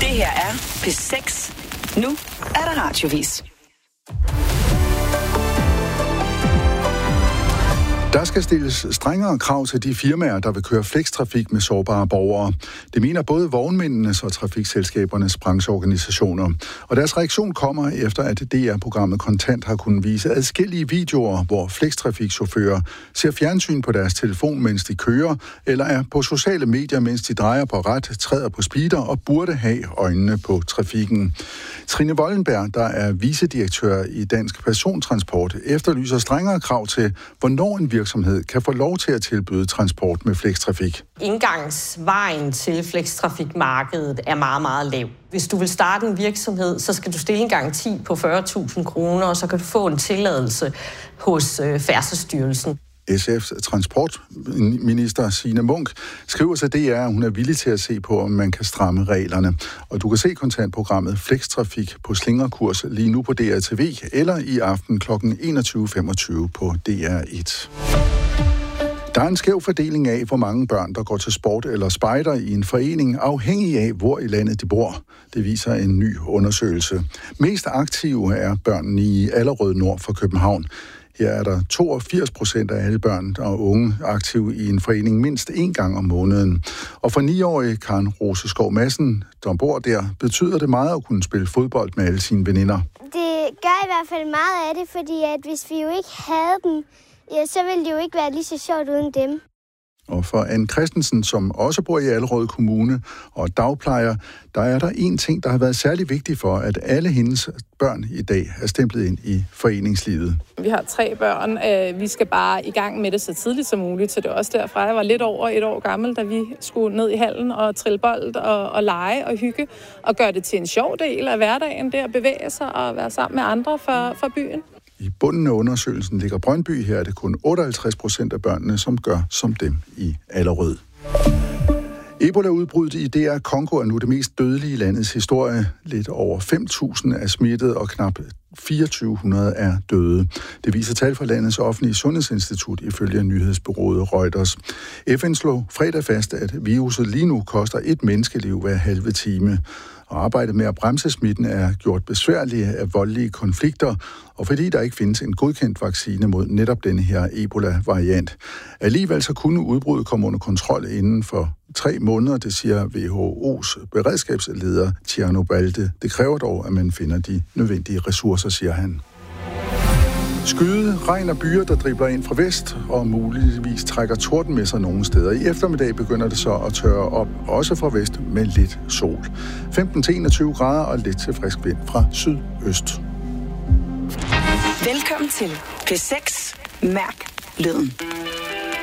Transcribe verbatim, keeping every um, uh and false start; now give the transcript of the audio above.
Det her er P seks. Nu er der radiovis. Der skal stilles strengere krav til de firmaer, der vil køre flextrafik med sårbare borgere. Det mener både vognmændenes og trafikselskabernes brancheorganisationer. Og deres reaktion kommer efter, at D R-programmet Kontant har kunnet vise adskillige videoer, hvor flextrafikchauffører ser fjernsyn på deres telefon, mens de kører, eller er på sociale medier, mens de drejer på ret, træder på speeder og burde have øjnene på trafikken. Trine Wollenberg, der er vicedirektør i Dansk Persontransport, efterlyser strengere krav til, hvornår en virksomhed kan få lov til at tilbyde transport med flextrafik. Indgangsvejen til flextrafikmarkedet er meget, meget lav. Hvis du vil starte en virksomhed, så skal du stille en garanti på fyrre tusind kroner, og så kan du få en tilladelse hos øh, Færdselsstyrelsen. S F's transportminister Signe Munk skriver til D R, at hun er villig til at se på, om man kan stramme reglerne. Og du kan se kontantprogrammet Flextrafik på slingerkurs lige nu på D R T V eller i aften kl. enogtyve femogtyve på D R et. Der er en skæv fordeling af, hvor mange børn, der går til sport eller spejder i en forening, afhængig af, hvor i landet de bor. Det viser en ny undersøgelse. Mest aktive er børnene i Allerød nord for København. Her er der toogfirs procent af alle børn og unge aktive i en forening mindst én gang om måneden. Og for niårige Karen Roseskov Madsen, der bor der, betyder det meget at kunne spille fodbold med alle sine veninder. Det gør i hvert fald meget af det, fordi at hvis vi jo ikke havde dem, ja, så ville det jo ikke være lige så sjovt uden dem. Og for Anne Christensen, som også bor i Allerød Kommune og dagplejer, der er der en ting, der har været særlig vigtig for, at alle hendes børn i dag er stemplet ind i foreningslivet. Vi har tre børn. Vi skal bare i gang med det så tidligt som muligt, så det er også derfor, jeg var lidt over et år gammel, da vi skulle ned i hallen og trille bold og, og lege og hygge og gøre det til en sjov del af hverdagen, det at bevæge sig og være sammen med andre fra, fra byen. I bunden af undersøgelsen ligger Brøndby. Her er det kun otteoghalvtreds procent af børnene, som gør som dem i Allerød. Ebola-udbruddet i D R Congo er nu det mest dødelige i landets historie. Lidt over fem tusind er smittet, og knap fireogtyve hundrede er døde. Det viser tal fra landets offentlige sundhedsinstitut ifølge nyhedsbureauet Reuters. F N slog fredag fast, at viruset lige nu koster et menneskeliv hver halve time. Og arbejdet med at bremse smitten er gjort besværligt af voldelige konflikter, og fordi der ikke findes en godkendt vaccine mod netop denne her Ebola-variant. Alligevel så kunne udbruddet komme under kontrol inden for tre måneder, det siger W H O's beredskabsleder Tjerno Balde. Det kræver dog, at man finder de nødvendige ressourcer, siger han. Skyde, regn og byer, der dribler ind fra vest, og muligvis trækker torden med sig nogle steder. I eftermiddag begynder det så at tørre op, også fra vest med lidt sol. femten til enogtyve grader og lidt til frisk vind fra sydøst. Velkommen til P seks. Mærk lyden.